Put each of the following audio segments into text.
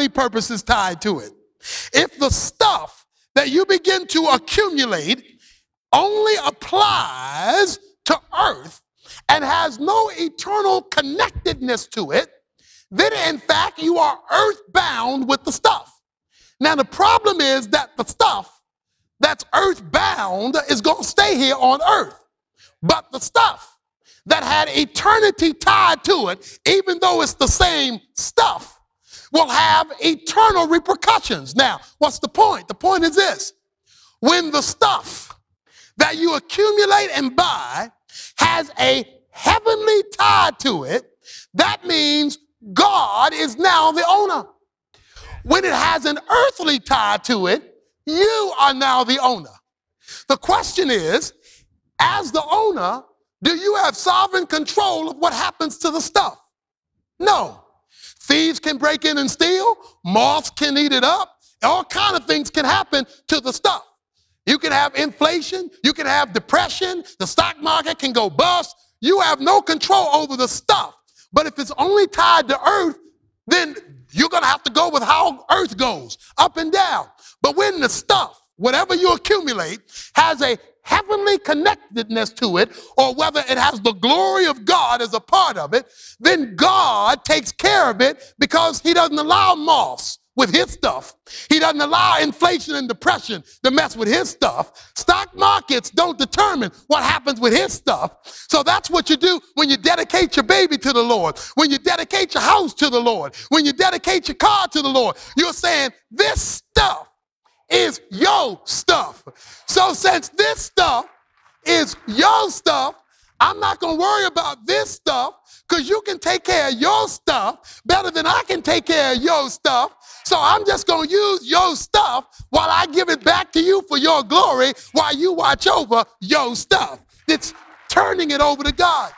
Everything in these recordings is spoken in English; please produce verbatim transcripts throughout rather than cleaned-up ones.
heavenly purposes tied to it. If the stuff that you begin to accumulate only applies to earth and has no eternal connectedness to it, then in fact you are earthbound with the stuff. Now the problem is that the stuff that's earthbound is going to stay here on earth. But the stuff that had eternity tied to it, even though it's the same stuff, will have eternal repercussions. Now, what's the point? The point is this. When the stuff that you accumulate and buy has a heavenly tie to it, that means God is now the owner. When it has an earthly tie to it, you are now the owner. The question is, as the owner, do you have sovereign control of what happens to the stuff? No. Thieves can break in and steal. Moths can eat it up. All kinds of things can happen to the stuff. You can have inflation. You can have depression. The stock market can go bust. You have no control over the stuff. But if it's only tied to earth, then you're going to have to go with how earth goes, up and down. But when the stuff, whatever you accumulate, has a heavenly connectedness to it, or whether it has the glory of God as a part of it, then God takes care of it because he doesn't allow moths with his stuff. He doesn't allow inflation and depression to mess with his stuff. Stock markets don't determine what happens with his stuff. So that's what you do when you dedicate your baby to the Lord, when you dedicate your house to the Lord, when you dedicate your car to the Lord. You're saying this stuff is your stuff. So since this stuff is your stuff, I'm not going to worry about this stuff because you can take care of your stuff better than I can take care of your stuff. So I'm just going to use your stuff while I give it back to you for your glory while you watch over your stuff. It's turning it over to God.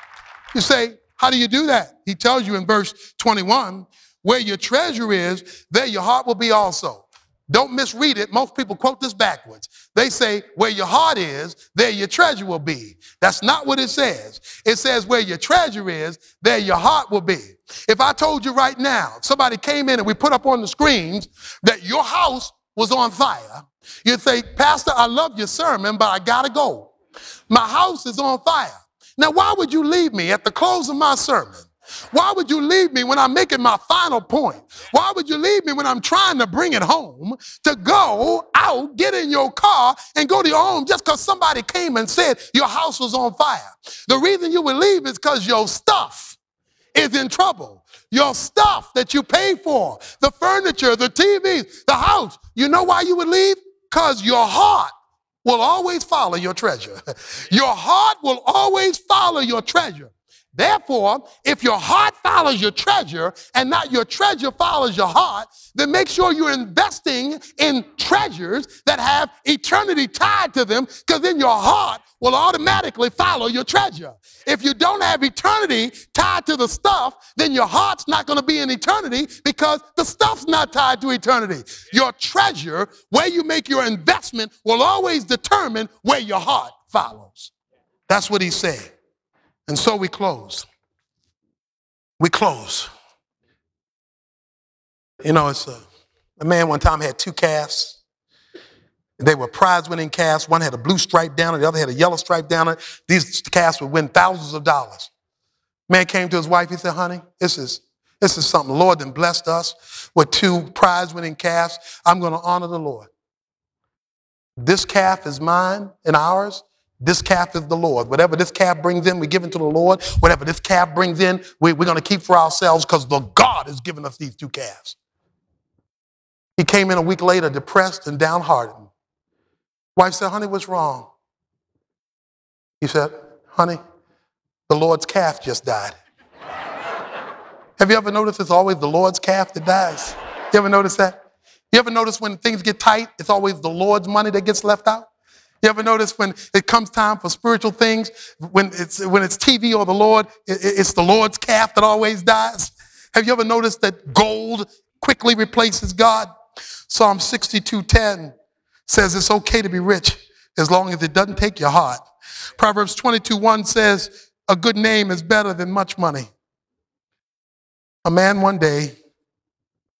You say, how do you do that? He tells you in verse twenty-one, where your treasure is, there your heart will be also. Don't misread it. Most people quote this backwards. They say, where your heart is, there your treasure will be. That's not what it says. It says, where your treasure is, there your heart will be. If I told you right now, somebody came in and we put up on the screens that your house was on fire, you'd say, Pastor, I love your sermon, but I gotta go. My house is on fire. Now, why would you leave me at the close of my sermon? Why would you leave me when I'm making my final point? Why would you leave me when I'm trying to bring it home to go out, get in your car, and go to your home just because somebody came and said your house was on fire? The reason you would leave is because your stuff is in trouble. Your stuff that you pay for, the furniture, the T V, the house. You know why you would leave? Because your heart will always follow your treasure. Your heart will always follow your treasure. Therefore, if your heart follows your treasure and not your treasure follows your heart, then make sure you're investing in treasures that have eternity tied to them, because then your heart will automatically follow your treasure. If you don't have eternity tied to the stuff, then your heart's not going to be in eternity because the stuff's not tied to eternity. Your treasure, where you make your investment, will always determine where your heart follows. That's what he's saying. And so we close. We close. You know, it's a, a man one time had two calves. They were prize-winning calves. One had a blue stripe down it, the other had a yellow stripe down it. These calves would win thousands of dollars. Man came to his wife. He said, honey, this is, this is something. The Lord then blessed us with two prize-winning calves. I'm going to honor the Lord. This calf is mine and ours. This calf is the Lord. Whatever this calf brings in, we give it to the Lord. Whatever this calf brings in, we, we're going to keep for ourselves because the God has given us these two calves. He came in a week later depressed and downhearted. Wife said, honey, what's wrong? He said, honey, the Lord's calf just died. Have you ever noticed it's always the Lord's calf that dies? You ever notice that? You ever notice when things get tight, it's always the Lord's money that gets left out? You ever notice when it comes time for spiritual things, when it's when it's T V or the Lord, it, it's the Lord's calf that always dies? Have you ever noticed that gold quickly replaces God? Psalm sixty-two ten says it's okay to be rich as long as it doesn't take your heart. Proverbs twenty-two one says a good name is better than much money. A man one day